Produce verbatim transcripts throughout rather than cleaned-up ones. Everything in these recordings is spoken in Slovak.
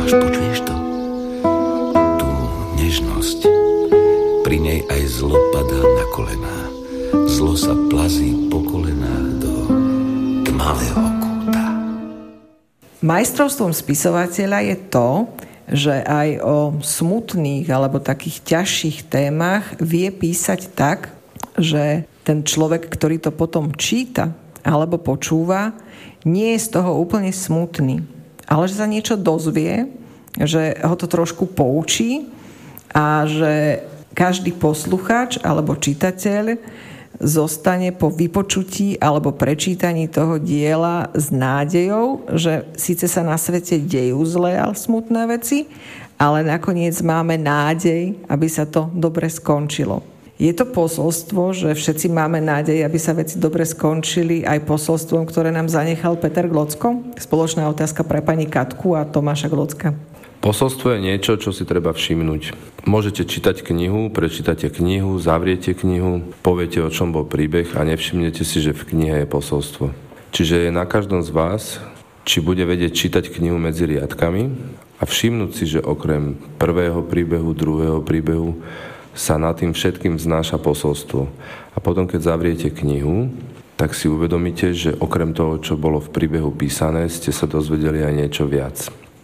Počúvaš, počuješ to? Tú nežnosť. Pri nej aj zlo padá na kolená. Zlo sa plazí po kolenách do tmavého kúta. Majstrovstvom spisovateľa je to, že aj o smutných alebo takých ťažších témach vie písať tak, že ten človek, ktorý to potom číta alebo počúva, nie je z toho úplne smutný, ale že sa niečo dozvie, že ho to trošku poučí a že každý poslucháč alebo čitateľ zostane po vypočutí alebo prečítaní toho diela s nádejou, že síce sa na svete dejú zlé a smutné veci, ale nakoniec máme nádej, aby sa to dobre skončilo. Je to posolstvo, že všetci máme nádej, aby sa veci dobre skončili, aj posolstvom, ktoré nám zanechal Peter Glocko? Spoločná otázka pre pani Katku a Tomáša Glocka. Posolstvo je niečo, čo si treba všimnúť. Môžete čítať knihu, prečítate knihu, zavriete knihu, poviete, o čom bol príbeh a nevšimnete si, že v knihe je posolstvo. Čiže je na každom z vás, či bude vedieť čítať knihu medzi riadkami a všimnúť si, že okrem prvého príbehu, druhého príbehu sa nad tým všetkým vznáša posolstvo. A potom, keď zavriete knihu, tak si uvedomíte, že okrem toho, čo bolo v príbehu písané, ste sa dozvedeli aj niečo viac.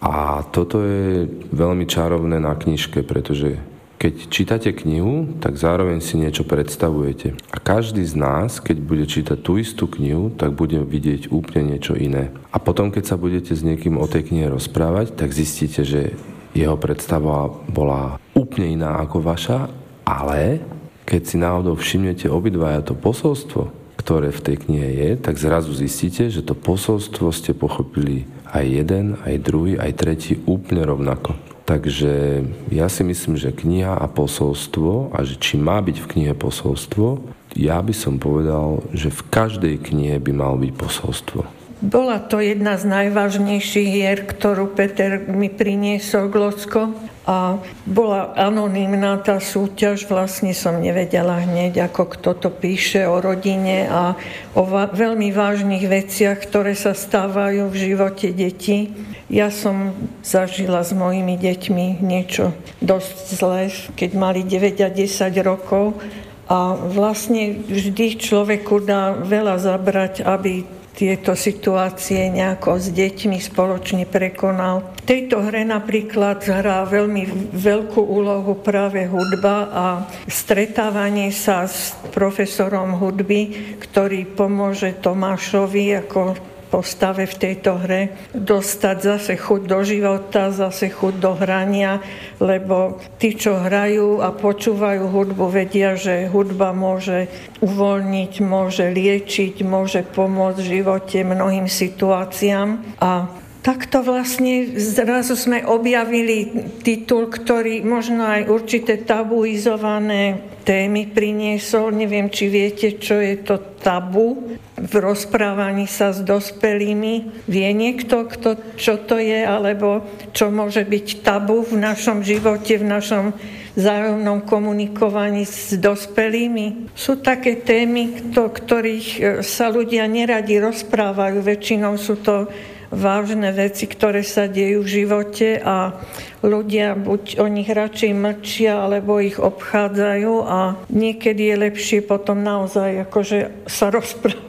A toto je veľmi čarovné na knižke, pretože keď čítate knihu, tak zároveň si niečo predstavujete. A každý z nás, keď bude čítať tú istú knihu, tak bude vidieť úplne niečo iné. A potom, keď sa budete s niekým o tej knihe rozprávať, tak zistíte, že jeho predstava bola úplne iná ako vaša, ale keď si náhodou všimnete obidvaja to posolstvo, ktoré v tej knihe je, tak zrazu zistíte, že to posolstvo ste pochopili aj jeden, aj druhý, aj tretí úplne rovnako. Takže ja si myslím, že kniha a posolstvo, a že či má byť v knihe posolstvo, ja by som povedal, že v každej knihe by malo byť posolstvo. Bola to jedna z najvážnejších hier, ktorú Peter mi priniesol Glocko. A bola anonymná tá súťaž, vlastne som nevedela hneď, ako kto to píše o rodine a o va- veľmi vážnych veciach, ktoré sa stávajú v živote detí. Ja som zažila s mojimi deťmi niečo dosť zlé, keď mali deväť a desať rokov a vlastne vždy človeku dá veľa zabrať, aby tieto situácie nejako s deťmi spoločne prekonal. V tejto hre napríklad hrá veľmi veľkú úlohu práve hudba a stretávanie sa s profesorom hudby, ktorý pomôže Tomášovi ako postave v tejto hre dostať zase chuť do života, zase chuť do hrania, lebo tí, čo hrajú a počúvajú hudbu, vedia, že hudba môže uvoľniť, môže liečiť, môže pomôcť v živote mnohým situáciám. A takto vlastne zrazu sme objavili titul, ktorý možno aj určité tabuizované témy priniesol. Neviem, či viete, čo je to tabu v rozprávaní sa s dospelými. Vie niekto, kto, čo to je, alebo čo môže byť tabu v našom živote, v našom vzájomnom komunikovaní s dospelými? Sú také témy, o ktorých sa ľudia neradi rozprávajú. Väčšinou sú to vážne veci, ktoré sa dejú v živote a ľudia buď o nich radšej mlčia, alebo ich obchádzajú a niekedy je lepšie potom naozaj akože sa rozprávať.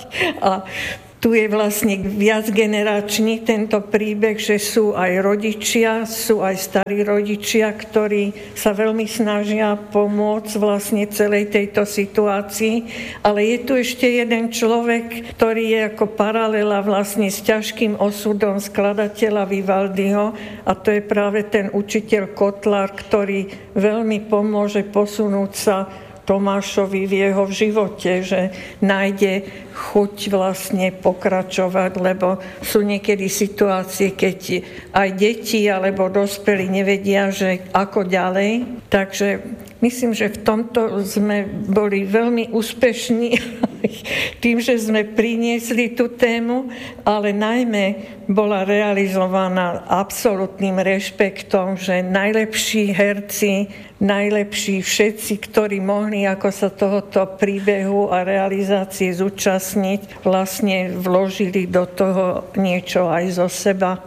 A tu je vlastne viacgeneračný tento príbeh, že sú aj rodičia, sú aj starí rodičia, ktorí sa veľmi snažia pomôcť vlastne celej tejto situácii. Ale je tu ešte jeden človek, ktorý je ako paralela vlastne s ťažkým osudom skladateľa Vivaldiho a to je práve ten učiteľ Kotlár, ktorý veľmi pomôže posunúť sa Tomášovi v jeho živote, že nájde chuť vlastne pokračovať, lebo sú niekedy situácie, keď aj deti alebo dospelí nevedia, že ako ďalej. Takže myslím, že v tomto sme boli veľmi úspešní tým, že sme priniesli tú tému, ale najmä bola realizovaná absolútnym rešpektom, že najlepší herci, najlepší všetci, ktorí mohli ako sa tohoto príbehu a realizácie zúčastniť, vlastne vložili do toho niečo aj zo seba.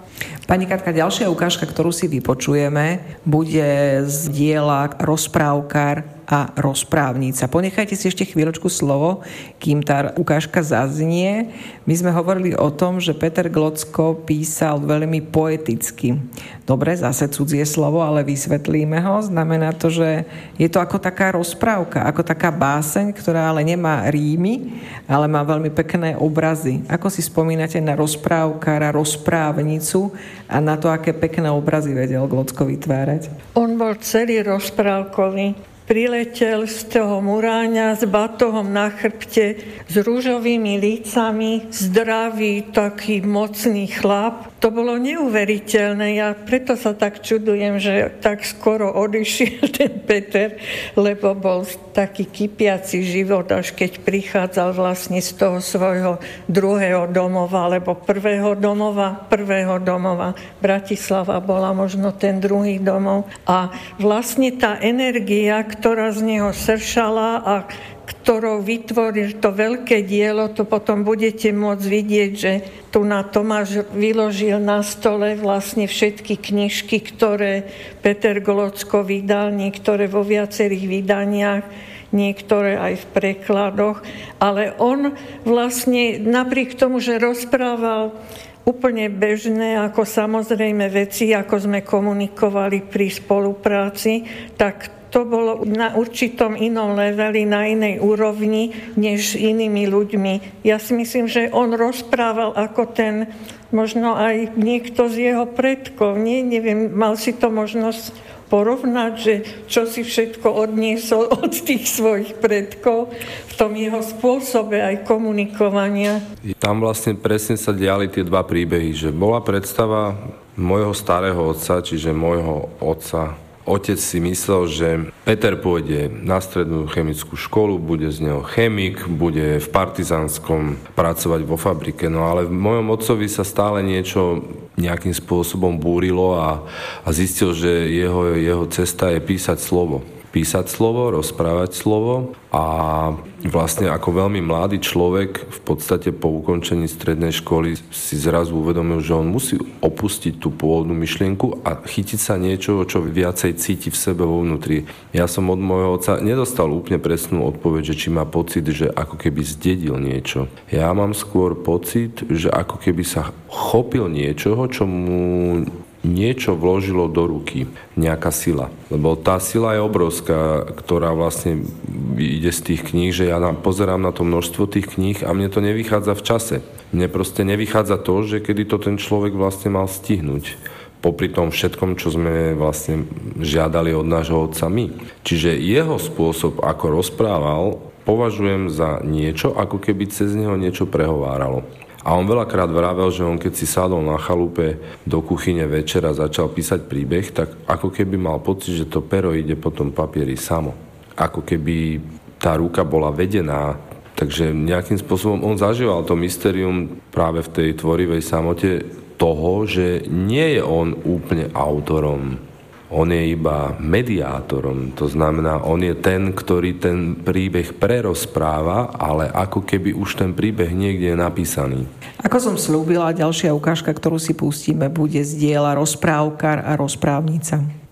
Pani Katka, ďalšia ukážka, ktorú si vypočujeme, bude z diela Rozprávkar a rozprávnica. Ponechajte si ešte chvíľočku slovo, kým tá ukážka zaznie. My sme hovorili o tom, že Peter Glocko písal veľmi poeticky. Dobre, zase cudzie slovo, ale vysvetlíme ho. Znamená to, že je to ako taká rozprávka, ako taká báseň, ktorá ale nemá rímy, ale má veľmi pekné obrazy. Ako si spomínate na rozprávkara, rozprávnicu a na to, aké pekné obrazy vedel Glocko vytvárať? On bol celý rozprávkový. Priletel z toho Muráňa s batohom na chrbte, s ružovými lícami, zdravý, taký mocný chlap. To bolo neuveriteľné. Ja preto sa tak čudujem, že tak skoro odišiel ten Peter, lebo bol taký kypiaci život, až keď prichádzal vlastne z toho svojho druhého domova, alebo prvého domova, prvého domova. Bratislava bola možno ten druhý domov. A vlastne tá energia, ktorá z neho sršala a ktorou vytvoril to veľké dielo, to potom budete môcť vidieť, že tu na Tomáš vyložil na stole vlastne všetky knižky, ktoré Peter Glocko vydal, niektoré vo viacerých vydaniach, niektoré aj v prekladoch, ale on vlastne napriek tomu, že rozprával úplne bežné, ako samozrejme veci, ako sme komunikovali pri spolupráci, tak to bolo na určitom inom leveli, na inej úrovni, než inými ľuďmi. Ja si myslím, že on rozprával ako ten, možno aj niekto z jeho predkov. Nie, neviem, mal si to možnosť porovnať, že čo si všetko odniesol od tých svojich predkov v tom jeho spôsobe aj komunikovania. Tam vlastne presne sa diali tie dva príbehy, že bola predstava môjho starého otca, čiže môjho otca. Otec si myslel, že Peter pôjde na strednú chemickú školu, bude z neho chemik, bude v partizánskom pracovať vo fabrike. No ale v mojom otcovi sa stále niečo nejakým spôsobom búrilo a, a zistil, že jeho, jeho cesta je písať slovo. Písať slovo, rozprávať slovo a vlastne ako veľmi mladý človek v podstate po ukončení strednej školy si zrazu uvedomil, že on musí opustiť tú pôvodnú myšlienku a chytiť sa niečoho, čo viacej cíti v sebe vo vnútri. Ja som od môjho otca nedostal úplne presnú odpoveď, že či má pocit, že ako keby zdedil niečo. Ja mám skôr pocit, že ako keby sa chopil niečoho, čo mu niečo vložilo do ruky, nejaká sila. Lebo tá sila je obrovská, ktorá vlastne ide z tých kníh, že ja pozerám na to množstvo tých kníh a mne to nevychádza v čase. Mne proste nevychádza to, že kedy to ten človek vlastne mal stihnúť. Popri tom všetkom, čo sme vlastne žiadali od nášho otca my. Čiže jeho spôsob, ako rozprával, považujem za niečo, ako keby cez neho niečo prehováralo. A on veľakrát vravel, že on keď si sadol na chalupe do kuchyne večera a začal písať príbeh, tak ako keby mal pocit, že to pero ide po tom papieri samo. Ako keby tá ruka bola vedená. Takže nejakým spôsobom on zažíval to mystérium práve v tej tvorivej samote toho, že nie je on úplne autorom. On je iba mediátorom, to znamená, on je ten, ktorý ten príbeh prerozpráva, ale ako keby už ten príbeh niekde je napísaný. Ako som slúbila, ďalšia ukážka, ktorú si pustíme, bude z diela Rozprávkar a rozprávnica.